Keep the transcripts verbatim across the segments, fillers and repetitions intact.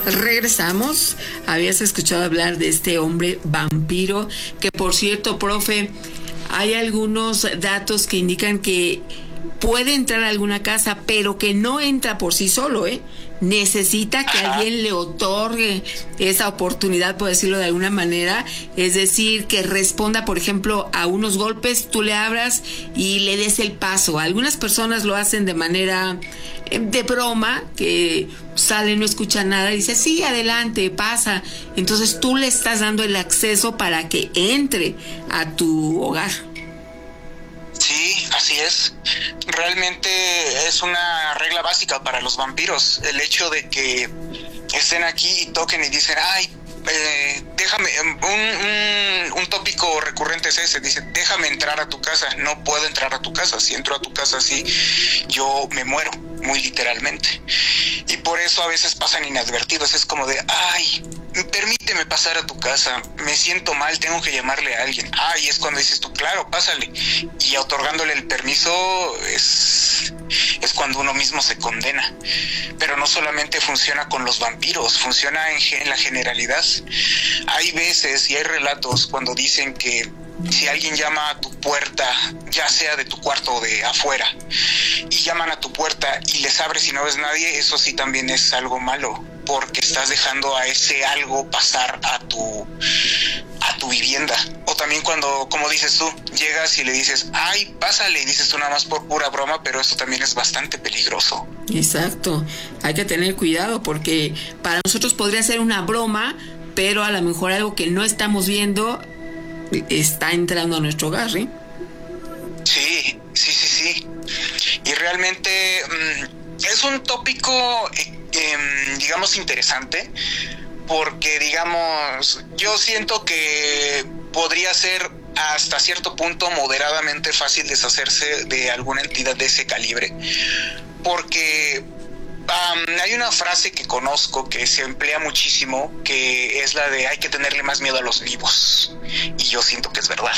Regresamos. Habías escuchado hablar de este hombre vampiro, que por cierto, profe, hay algunos datos que indican que puede entrar a alguna casa, pero que no entra por sí solo, ¿eh? Necesita que Ajá. alguien le otorgue esa oportunidad, por decirlo de alguna manera, es decir, que responda, por ejemplo, a unos golpes, tú le abras y le des el paso. Algunas personas lo hacen de manera de broma, que sale, no escucha nada, y dice, sí, adelante, pasa. Entonces tú le estás dando el acceso para que entre a tu hogar. Sí, así es. Realmente es una regla básica para los vampiros, el hecho de que estén aquí y toquen y dicen, ay, eh, déjame, un, un, un tópico recurrente es ese, dice, déjame entrar a tu casa. No puedo entrar a tu casa, si entro a tu casa así, yo me muero, muy literalmente. Y por eso a veces pasan inadvertidos, es como de, ay, permíteme pasar a tu casa, me siento mal, tengo que llamarle a alguien. Ay, es cuando dices tú, claro, pásale. Y otorgándole el permiso es, es cuando uno mismo se condena. Pero no solamente funciona con los vampiros, funciona en, en la generalidad. Hay veces y hay relatos cuando dicen que si alguien llama a tu puerta, ya sea de tu cuarto o de afuera, y llaman a tu puerta y les abres y no ves nadie, eso sí también es algo malo, porque estás dejando a ese algo pasar a tu a tu vivienda. O también cuando, como dices tú, llegas y le dices, ay, pásale, y dices tú nada más por pura broma, pero eso también es bastante peligroso. Exacto, hay que tener cuidado, porque para nosotros podría ser una broma, pero a lo mejor algo que no estamos viendo está entrando a nuestro hogar, ¿eh? Sí, sí, sí, sí. Y realmente mmm, es un tópico, eh, eh, digamos, interesante, porque, digamos, yo siento que podría ser hasta cierto punto moderadamente fácil deshacerse de alguna entidad de ese calibre, porque Um, hay una frase que conozco que se emplea muchísimo, que es la de hay que tenerle más miedo a los vivos, y yo siento que es verdad,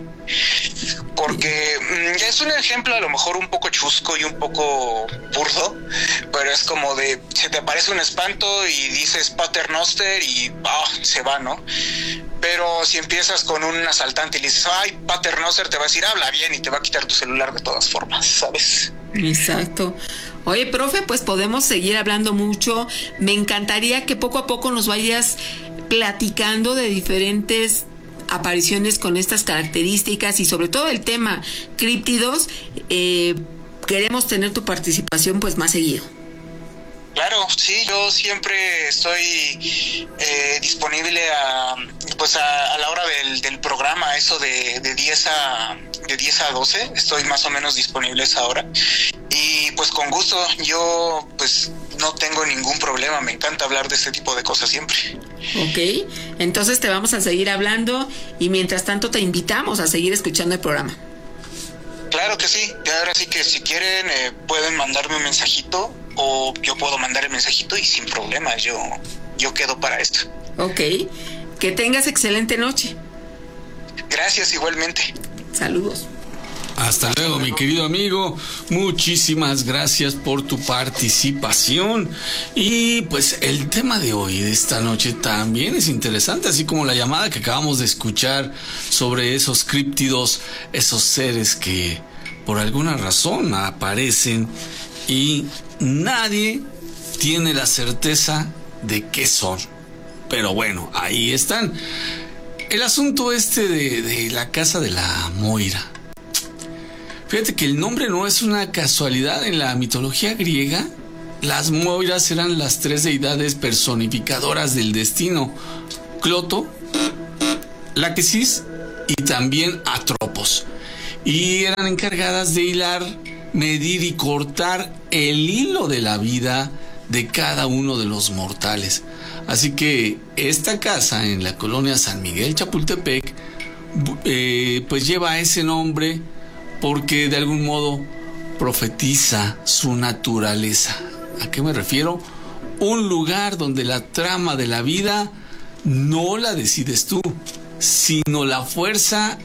porque um, es un ejemplo a lo mejor un poco chusco y un poco burdo, pero es como de se te aparece un espanto y dices Paternoster y oh, se va, ¿no? Pero si empiezas con un asaltante y le dices ay, Paternoster, te va a decir habla bien y te va a quitar tu celular de todas formas, ¿sabes? Exacto. Oye, profe, pues podemos seguir hablando mucho. Me encantaría que poco a poco nos vayas platicando de diferentes apariciones con estas características y sobre todo el tema críptidos. Eh, queremos tener tu participación pues más seguido. Claro, sí, yo siempre estoy eh, disponible a pues a, a la hora del, del programa, eso de, de diez a doce, estoy más o menos disponible a esa hora. Y pues con gusto, yo pues no tengo ningún problema, me encanta hablar de este tipo de cosas siempre. Ok, entonces te vamos a seguir hablando y mientras tanto te invitamos a seguir escuchando el programa. Claro que sí, y ahora sí que si quieren eh, pueden mandarme un mensajito o yo puedo mandar el mensajito y sin problema, yo, yo quedo para esto. Ok, que tengas excelente noche. Gracias igualmente. Saludos. Hasta luego, mi querido amigo. Muchísimas gracias por tu participación. Y pues el tema de hoy, de esta noche, también es interesante, así como la llamada que acabamos de escuchar sobre esos críptidos, esos seres que por alguna razón aparecen y nadie tiene la certeza de qué son. Pero bueno, ahí están. El asunto este de, de la casa de la Moira. Fíjate que el nombre no es una casualidad. En la mitología griega, las Moiras eran las tres deidades personificadoras del destino: Cloto, Láquesis y también Atropos. Y eran encargadas de hilar, medir y cortar el hilo de la vida de cada uno de los mortales. Así que esta casa en la colonia San Miguel Chapultepec eh, pues lleva ese nombre porque de algún modo profetiza su naturaleza. ¿A qué me refiero? Un lugar donde la trama de la vida no la decides tú, sino la fuerza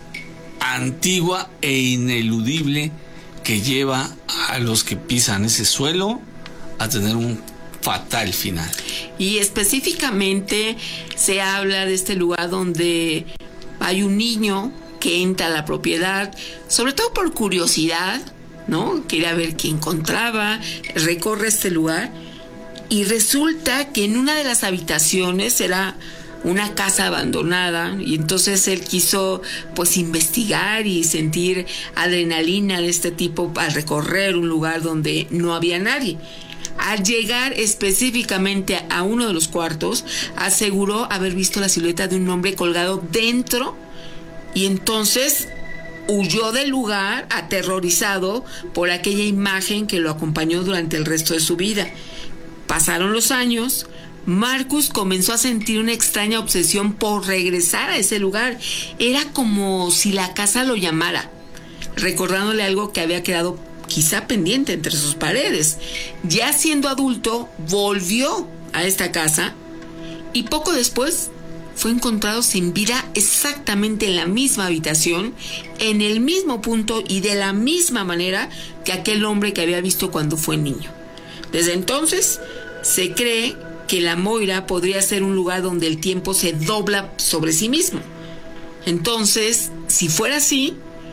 antigua e ineludible que lleva a los que pisan ese suelo a tener un fatal final. Y específicamente se habla de este lugar donde hay un niño que entra a la propiedad, sobre todo por curiosidad, ¿no? Quería ver qué encontraba, recorre este lugar y resulta que en una de las habitaciones era una casa abandonada y entonces él quiso pues investigar y sentir adrenalina de este tipo al recorrer un lugar donde no había nadie. Al llegar específicamente a uno de los cuartos, aseguró haber visto la silueta de un hombre colgado dentro y entonces huyó del lugar aterrorizado por aquella imagen que lo acompañó durante el resto de su vida. Pasaron los años. Marcus comenzó a sentir una extraña obsesión por regresar a ese lugar. Era como si la casa lo llamara, recordándole algo que había quedado quizá pendiente entre sus paredes. Ya siendo adulto, volvió a esta casa y poco después fue encontrado sin vida exactamente en la misma habitación, en el mismo punto y de la misma manera que aquel hombre que había visto cuando fue niño. Desde entonces se cree que la Moira podría ser un lugar donde el tiempo se dobla sobre sí mismo. Entonces, si fuera así,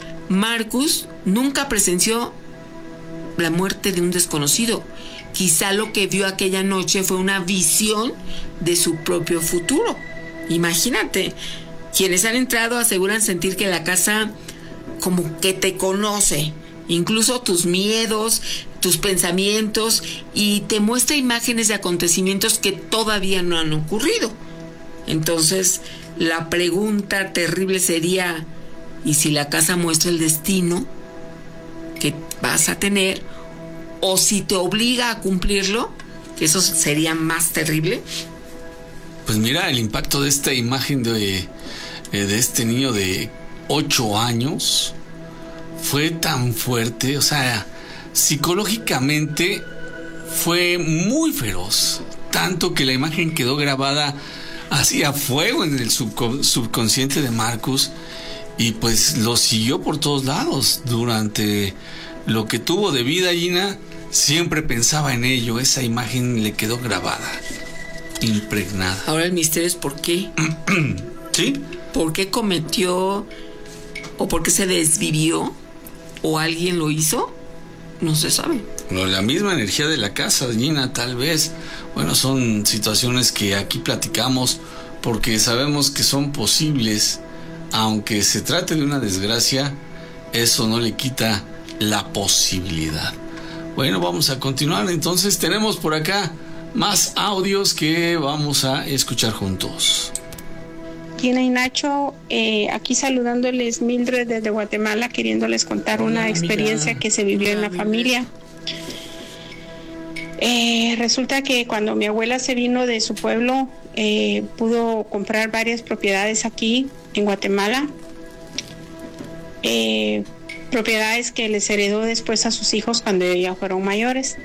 Marcus nunca presenció la muerte de un desconocido. Quizá lo que vio aquella noche fue una visión de su propio futuro. Imagínate, quienes han entrado aseguran sentir que la casa como que te conoce, incluso tus miedos, tus pensamientos, y te muestra imágenes de acontecimientos que todavía no han ocurrido. Entonces, la pregunta terrible sería, ¿y si la casa muestra el destino que vas a tener? ¿O si te obliga a cumplirlo? Que eso sería más terrible. Pues mira, el impacto de esta imagen de, de este niño de ocho años fue tan fuerte, o sea, psicológicamente fue muy feroz, tanto que la imagen quedó grabada así a fuego en el subcon- subconsciente de Marcus y pues lo siguió por todos lados. Durante lo que tuvo de vida, Gina, siempre pensaba en ello, esa imagen le quedó grabada, impregnada. Ahora el misterio es por qué. ¿Sí? ¿Por qué cometió o por qué se desvivió o alguien lo hizo? No se sabe. Bueno, la misma energía de la casa, Gina, tal vez. Bueno, son situaciones que aquí platicamos porque sabemos que son posibles. Aunque se trate de una desgracia, eso no le quita la posibilidad. Bueno, vamos a continuar. Entonces tenemos por acá más audios que vamos a escuchar juntos. Gina y Nacho, eh, aquí saludándoles Mildred desde Guatemala, queriéndoles contar Hola, una experiencia amiga. que se vivió Hola, en la amiga. familia. Eh, resulta que cuando mi abuela se vino de su pueblo, eh, pudo comprar varias propiedades aquí en Guatemala. Eh, propiedades que les heredó después a sus hijos cuando ya fueron mayores.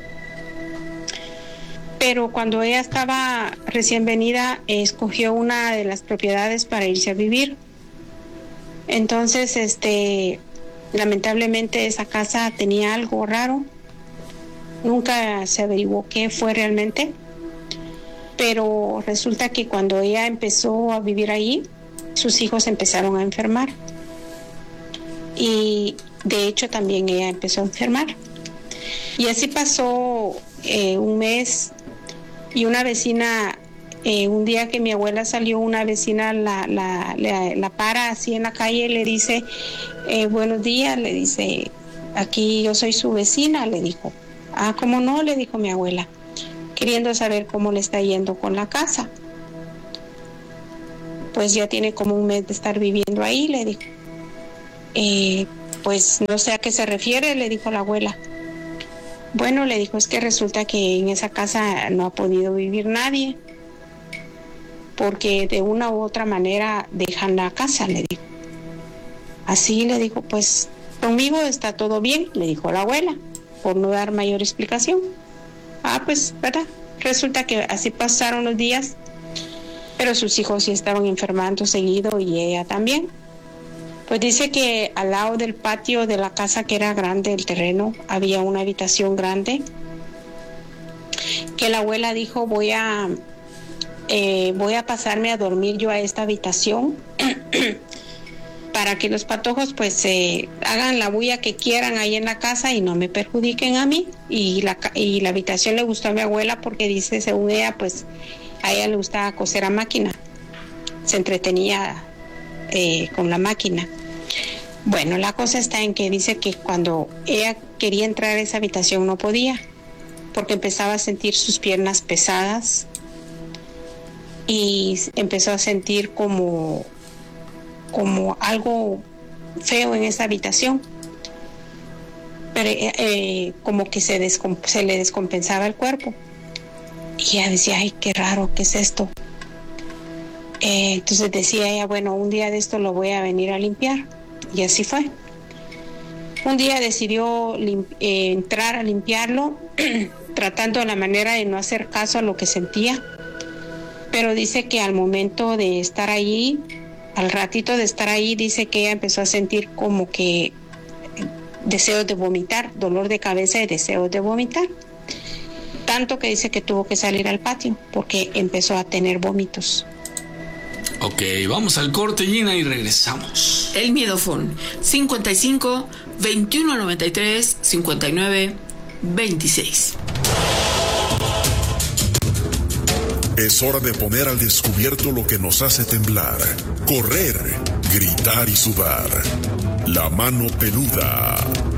Pero cuando ella estaba recién venida, eh, escogió una de las propiedades para irse a vivir. Entonces, este, lamentablemente esa casa tenía algo raro. Nunca se averiguó qué fue realmente. Pero resulta que cuando ella empezó a vivir ahí, sus hijos empezaron a enfermar. Y de hecho también ella empezó a enfermar. Y así pasó eh, un mes. Y una vecina, eh, un día que mi abuela salió, una vecina la, la, la, la para así en la calle y le dice, eh, buenos días, le dice, aquí yo soy su vecina, le dijo. Ah, ¿cómo no? Le dijo mi abuela, queriendo saber cómo le está yendo con la casa. Pues ya tiene como un mes de estar viviendo ahí, le dijo. Eh, pues no sé a qué se refiere, le dijo la abuela. Bueno, le dijo, es que resulta que en esa casa no ha podido vivir nadie, porque de una u otra manera dejan la casa, le dijo. Así le dijo, pues conmigo está todo bien, le dijo la abuela, por no dar mayor explicación. Ah, pues, ¿verdad? Resulta que así pasaron los días, pero sus hijos sí estaban enfermando seguido y ella también. Pues dice que al lado del patio de la casa, que era grande, el terreno, había una habitación grande que la abuela dijo, voy a, eh, voy a pasarme a dormir yo a esta habitación para que los patojos pues eh, hagan la bulla que quieran ahí en la casa y no me perjudiquen a mí. Y la, y la habitación le gustó a mi abuela porque dice, según ella, pues a ella le gustaba coser a máquina, se entretenía eh, con la máquina. Bueno, la cosa está en que dice que cuando ella quería entrar a esa habitación no podía, porque empezaba a sentir sus piernas pesadas y empezó a sentir como, como algo feo en esa habitación, pero eh, como que se, descomp- se le descompensaba el cuerpo. Y ella decía, ay, qué raro, ¿qué es esto? Eh, entonces decía ella, bueno, un día de esto lo voy a venir a limpiar. Y así fue. Un día decidió lim- eh, entrar a limpiarlo, tratando de la manera de no hacer caso a lo que sentía. Pero dice que al momento de estar allí, al ratito de estar ahí, dice que ella empezó a sentir como que deseos de vomitar, dolor de cabeza y deseos de vomitar. Tanto que dice que tuvo que salir al patio porque empezó a tener vómitos. Ok, vamos al corte, Gina, y regresamos. El Miedofón, cincuenta y cinco, veintiuno noventa y tres, cincuenta y nueve, veintiséis. Es hora de poner al descubierto lo que nos hace temblar, correr, gritar y sudar. La mano peluda.